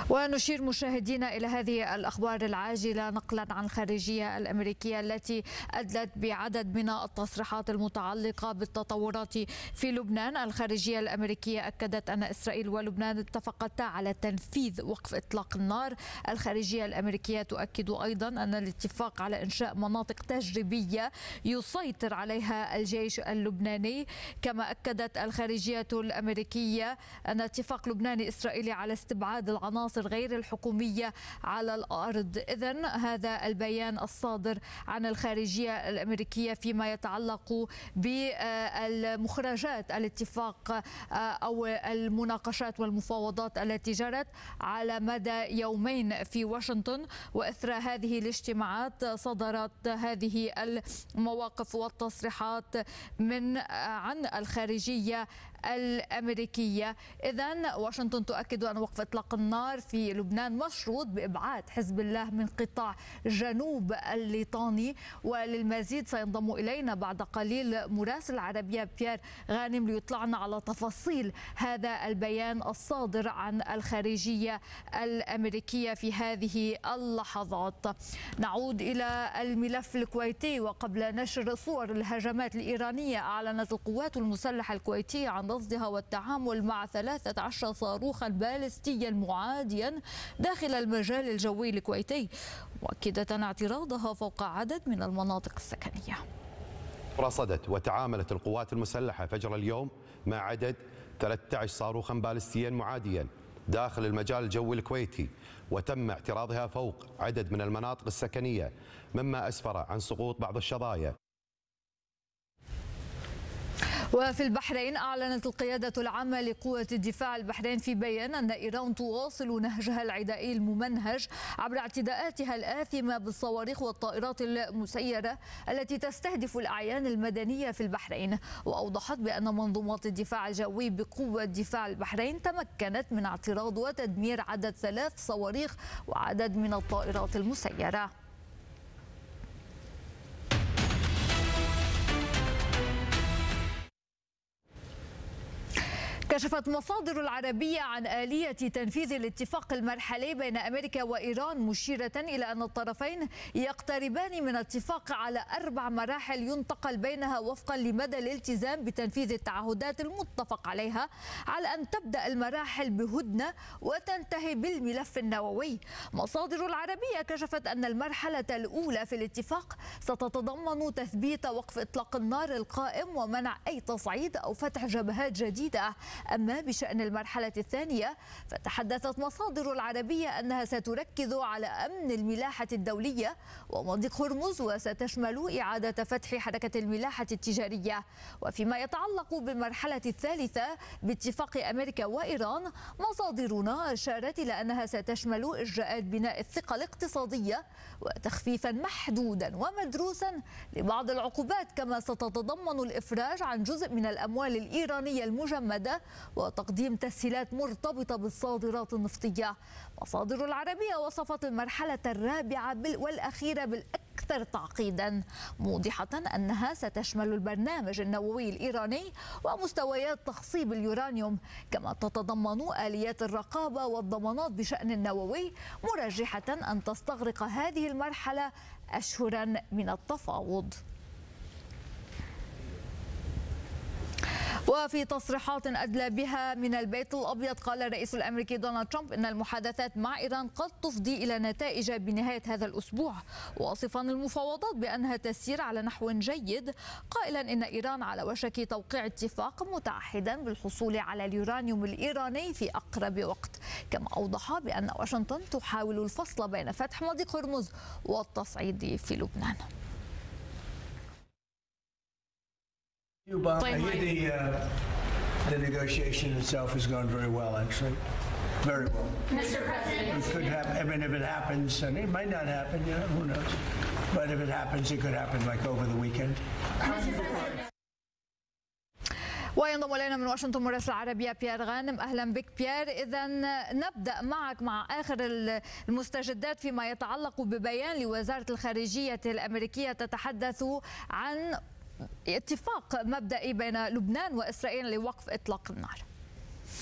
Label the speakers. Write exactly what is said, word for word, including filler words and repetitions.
Speaker 1: ونشير مشاهدينا إلى هذه الأخبار العاجلة نقلا عن الخارجية الأمريكية التي أدلت بعدد من التصريحات المتعلقة بالتطورات في لبنان. الخارجية الأمريكية أكدت أن إسرائيل ولبنان اتفقتا على تنفيذ وقف إطلاق النار. الخارجية الأمريكية تؤكد أيضا أن الاتفاق على إنشاء مناطق تجريبية يسيطر عليها الجيش اللبناني. كما أكدت الخارجية الأمريكية أن اتفاق لبناني إسرائيلي على استبعاد العناصر غير الحكومية على الأرض. إذن هذا البيان الصادر عن الخارجية الأمريكية فيما يتعلق بالمخرجات الاتفاق أو المناقشات والمفاوضات التي جرت على مدى يومين في واشنطن. وإثر هذه الاجتماعات صدرت هذه المواقف والتصريحات من عن الخارجية الأمريكية. إذن واشنطن تؤكد أن وقف إطلاق النار في لبنان مشروط بإبعاد حزب الله من قطاع جنوب الليطاني. وللمزيد سينضم إلينا بعد قليل مراسل العربية بيير غانم ليطلعنا على تفاصيل هذا البيان الصادر عن الخارجية الأمريكية في هذه اللحظات. نعود إلى الملف الكويتي. وقبل نشر صور الهجمات الإيرانية أعلنت القوات المسلحة الكويتية عن رصدها والتعامل مع ثلاثة عشر صاروخا باليستيا معاديا داخل المجال الجوي الكويتي، مؤكدة اعتراضها فوق عدد من المناطق السكنية.
Speaker 2: رصدت وتعاملت القوات المسلحة فجر اليوم مع عدد ثلاثة عشر صاروخا باليستيا معاديا داخل المجال الجوي الكويتي، وتم اعتراضها فوق عدد من المناطق السكنية مما أسفر عن سقوط بعض الشظايا.
Speaker 1: وفي البحرين أعلنت القيادة العامة لقوة الدفاع البحرين في بيان أن إيران تواصل نهجها العدائي الممنهج عبر اعتداءاتها الآثمة بالصواريخ والطائرات المسيرة التي تستهدف الأعيان المدنية في البحرين. وأوضحت بأن منظومات الدفاع الجوي بقوة دفاع البحرين تمكنت من اعتراض وتدمير عدد ثلاث صواريخ وعدد من الطائرات المسيرة. كشفت مصادر العربية عن آلية تنفيذ الاتفاق المرحلي بين أمريكا وإيران، مشيرة إلى أن الطرفين يقتربان من اتفاق على أربع مراحل ينتقل بينها وفقا لمدى الالتزام بتنفيذ التعهدات المتفق عليها، على أن تبدأ المراحل بهدنة وتنتهي بالملف النووي. مصادر العربية كشفت أن المرحلة الأولى في الاتفاق ستتضمن تثبيت وقف إطلاق النار القائم ومنع أي تصعيد أو فتح جبهات جديدة. أما بشأن المرحلة الثانية فتحدثت مصادر العربية أنها ستركز على أمن الملاحة الدولية ومضيق هرمز، وستشمل إعادة فتح حركة الملاحة التجارية. وفيما يتعلق بالمرحلة الثالثة باتفاق أمريكا وإيران، مصادرنا أشارت إلى أنها ستشمل إجراءات بناء الثقة الاقتصادية وتخفيفا محدودا ومدروسا لبعض العقوبات، كما ستتضمن الإفراج عن جزء من الأموال الإيرانية المجمدة وتقديم تسهيلات مرتبطة بالصادرات النفطية. مصادر العربية وصفت المرحلة الرابعة والأخيرة بالأكثر تعقيدا، موضحة أنها ستشمل البرنامج النووي الإيراني ومستويات تخصيب اليورانيوم، كما تتضمن آليات الرقابة والضمانات بشأن النووي، مرجحة أن تستغرق هذه المرحلة أشهرا من التفاوض. وفي تصريحات أدلى بها من البيت الأبيض، قال الرئيس الأمريكي دونالد ترامب إن المحادثات مع إيران قد تفضي إلى نتائج بنهاية هذا الأسبوع، واصفا المفاوضات بأنها تسير على نحو جيد، قائلا إن إيران على وشك توقيع اتفاق متعهدا بالحصول على اليورانيوم الإيراني في أقرب وقت. كما أوضح بأن واشنطن تحاول الفصل بين فتح مضيق هرمز والتصعيد في لبنان.
Speaker 3: I hear the, uh, the negotiation itself has gone very well, actually. Very well.
Speaker 4: Mister President.
Speaker 3: It could happen. I mean, if it happens, and it might not happen, you know, who knows. But if it happens, it could happen like over the weekend.
Speaker 1: وينضم إلينا من واشنطن مراسل العربية بيير غانم. أهلا بك بيير. إذا نبدأ معك مع آخر المستجدات فيما يتعلق ببيان لوزارة الخارجية الأمريكية تتحدث عن اتفاق مبدئي بين لبنان وإسرائيل لوقف إطلاق النار.